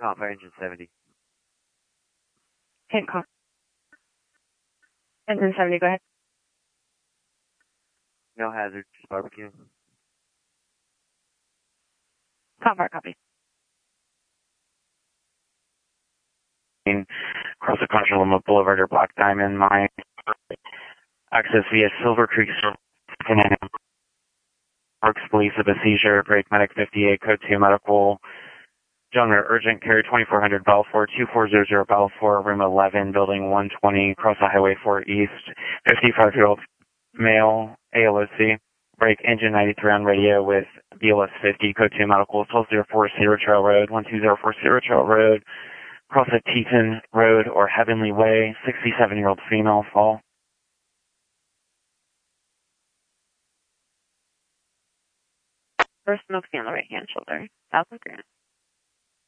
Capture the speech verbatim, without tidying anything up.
Comp Fire Engine seventy. Okay, Comp. Engine seventy, go ahead. No hazard, just barbecue. Comp Fire, copy. Across the country, Loma Boulevard or Black Diamond Mine. Access via Silver Creek Parks Police of a seizure. Break Medic fifty-eight, Code two Medical. Genre Urgent Care twenty-four hundred Balfour, two four zero zero Balfour, Room eleven, Building one twenty, across the Highway four East. fifty-five-year-old male, A L O C. Break Engine ninety-three on radio with B L S fifty, Code two Medical, twelve oh four Cedar Trail Road, one two zero four Cedar Trail Road. Across the Teton Road or Heavenly Way, sixty-seven-year-old female, fall. First smoke on the right hand shoulder, south of Grant.